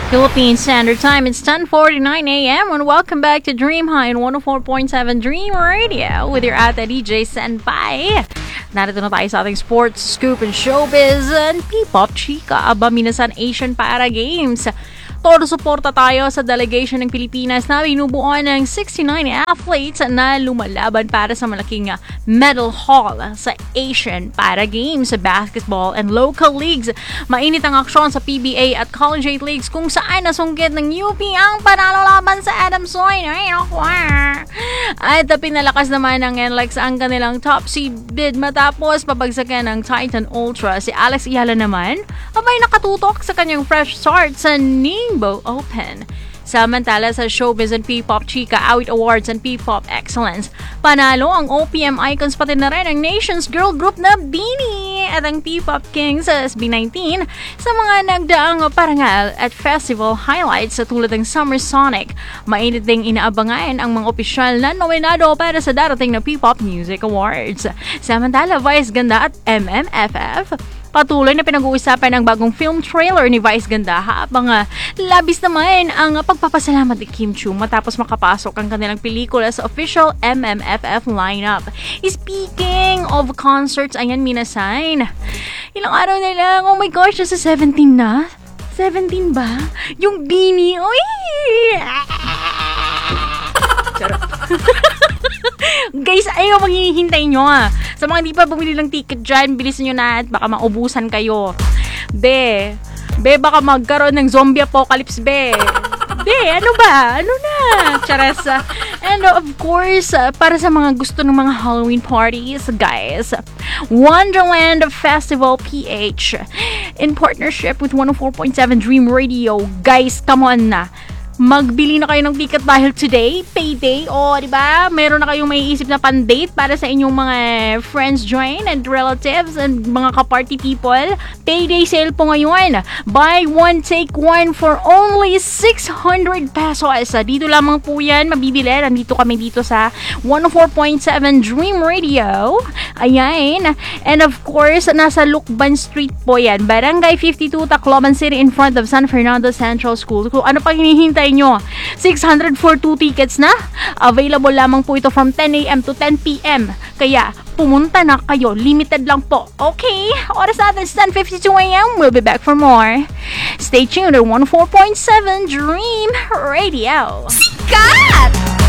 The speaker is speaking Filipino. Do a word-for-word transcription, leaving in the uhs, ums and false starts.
Philippine Standard Time, it's ten forty-nine a.m. and welcome back to Dream High on one oh four point seven Dream Radio with your ate D J Senpai. Narito na tayo sa ating sports, scoop, and showbiz and P-pop chika. Aba, Minasan Asian Para Games. Todo suporta tayo sa delegation ng Pilipinas na binubuo ng sixty-nine athletes na lumalaban para sa malaking medal haul sa Asian Para Games sa basketball and local leagues. Mainit ang aksyon sa P B A at collegiate leagues kung saan nasungkit ng U P ang panalo laban sa Adamsoy. Ay, naku. At pinalakas naman ng N L E X ang kanilang top seed bid matapos pabagsakan ng Titan Ultra. Si Alex Iyala naman, abay nakatutok sa kanyang fresh start sa Ningbo Open. Samantala sa Showbiz and P-pop Chika Awit Awards and P-pop Excellence, panalo ang O P M icons pati na rin ang Nation's girl group na BINI at ang P-pop Kings sa S B nineteen sa mga nagdaang parangal at festival highlights sa tulad ng Summer Sonic. Mainit ding inaabangan ang mga opisyal na nominado para sa darating na P-pop Music Awards. Samantala, Vice Ganda at M M F F patuloy na pinag-uusapan ang bagong film trailer ni Vice Ganda habang uh, labis naman ang uh, pagpapasalamat ni Kim Chiu matapos makapasok ang kanilang pelikula sa official M M F F lineup. Speaking of concerts, ayan Minasan, ilang araw na lang, oh my gosh, nasa seventeen na? seventeen ba? Yung BINI, oy! Charot. Guys, ayaw maghihintay nyo ah. Sa mga hindi pa bumili ng ticket dyan, bilisan nyo na at baka maubusan kayo. Be, be baka magkaroon ng zombie apocalypse, be. Be, ano ba? Ano na? Charas. And of course, para sa mga gusto ng mga Halloween parties, guys, Wonderland Festival P H in partnership with one oh four point seven Dream Radio. Guys, come on na. Magbili na kayo ng ticket dahil today, payday, o di ba? Meron na kayong maiisip na pan-date para sa inyong mga friends join and relatives and mga ka-party people. Payday sale po ngayon. Buy one, take one for only six hundred pesos. Dito lamang po yan mabibili. Nandito kami dito sa one oh four point seven Dream Radio. Ayan. And of course, nasa Lukban Street po yan. Barangay fifty-two, Tacloban City in front of San Fernando Central School. Kung ano pa hinihintay nyo, six hundred for two tickets na. Available lamang po ito from ten a.m. to ten p.m. Kaya, pumunta na kayo. Limited lang po. Okay? Oras natin is ten fifty-two a.m. We'll be back for more. Stay tuned to one oh four point seven Dream Radio. Sika!